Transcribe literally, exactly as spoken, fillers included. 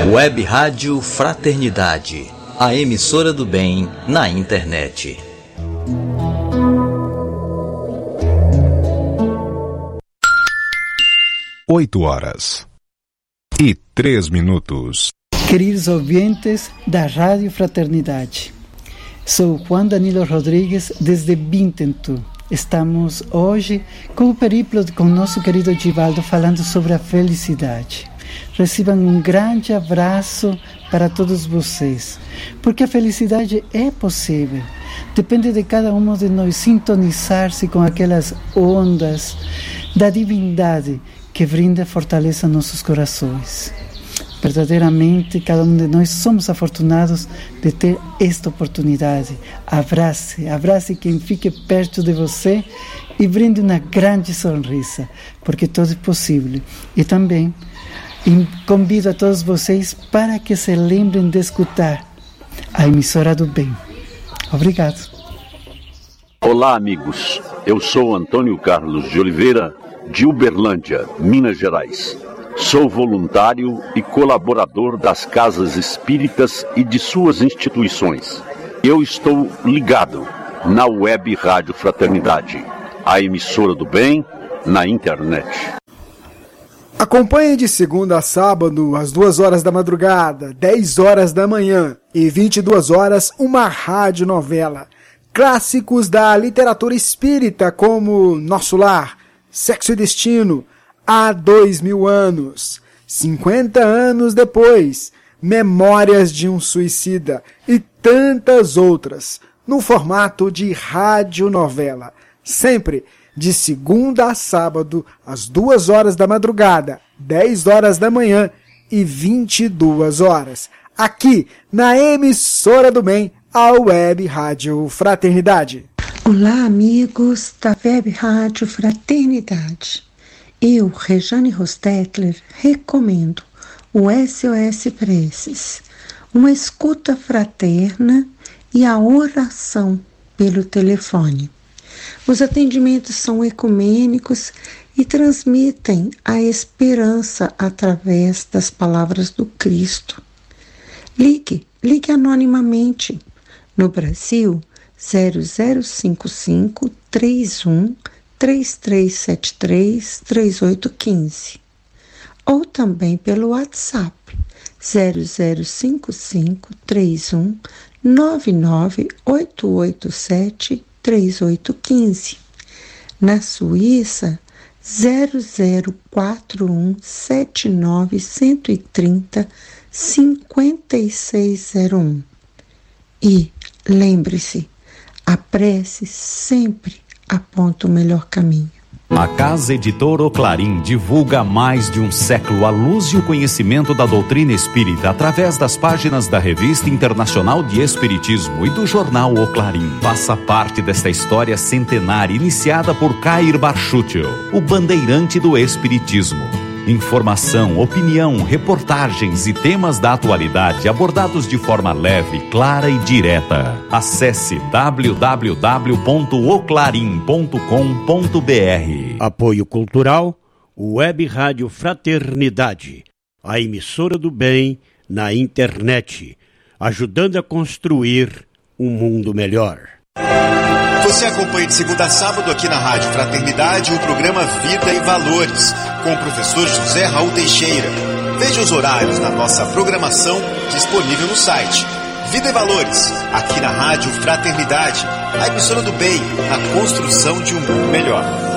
Web Rádio Fraternidade, a emissora do bem na internet. Oito horas e três minutos. Queridos ouvintes da Rádio Fraternidade, sou Juan Danilo Rodrigues desde Bintentu. Estamos hoje com o periplo com o nosso querido Givaldo falando sobre a felicidade. Recebam um grande abraço para todos vocês, porque a felicidade é possível. Depende de cada um de nós sintonizar-se com aquelas ondas da divindade que brinda fortaleza a nossos corações. Verdadeiramente, cada um de nós somos afortunados de ter esta oportunidade. Abrace, abrace quem fique perto de você e brinde uma grande sorrisa, porque tudo é possível. E também convido a todos vocês para que se lembrem de escutar a emissora do bem. Obrigado. Olá, amigos. Eu sou Antônio Carlos de Oliveira, de Uberlândia, Minas Gerais. Sou voluntário e colaborador das casas espíritas e de suas instituições. Eu estou ligado na Web Rádio Fraternidade, a emissora do bem na internet. Acompanhe de segunda a sábado, às duas horas da madrugada, dez horas da manhã e vinte e duas horas, uma radionovela. Clássicos da literatura espírita como Nosso Lar, Sexo e Destino, Há dois mil anos, cinquenta anos depois, Memórias de um Suicida e tantas outras, no formato de radionovela, sempre de segunda a sábado, às duas horas da madrugada, dez horas da manhã e vinte e duas horas, aqui na emissora do bem, a Web Rádio Fraternidade. Olá, amigos da Web Rádio Fraternidade. Eu, Rejane Rostetler, recomendo o S O S Preces, uma escuta fraterna e a oração pelo telefone. Os atendimentos são ecumênicos e transmitem a esperança através das palavras do Cristo. Ligue, ligue anonimamente. No Brasil, zero zero cinco cinco, três um, três três sete três, três oito um cinco. Ou também pelo WhatsApp, zero zero cinco cinco, três um, nove nove oito oito sete, três oito um cinco. Na Suíça, zero zero quatro um, sete nove um três zero, cinco seis zero um. E, lembre-se, a prece sempre aponta o melhor caminho. A Casa Editora O Clarim divulga há mais de um século a luz e o conhecimento da doutrina espírita através das páginas da Revista Internacional de Espiritismo e do jornal O Clarim. Faça parte desta história centenária iniciada por Kair Barchutel, o bandeirante do Espiritismo. Informação, opinião, reportagens e temas da atualidade abordados de forma leve, clara e direta. Acesse w w w ponto o clarim ponto com ponto b r. Apoio Cultural, Web Rádio Fraternidade, a emissora do bem na internet, ajudando a construir um mundo melhor. Você acompanha de segunda a sábado aqui na Rádio Fraternidade o programa Vida e Valores, com o professor José Raul Teixeira. Veja os horários na nossa programação disponível no site. Vida e Valores, aqui na Rádio Fraternidade, a emissora do bem, na construção de um mundo melhor.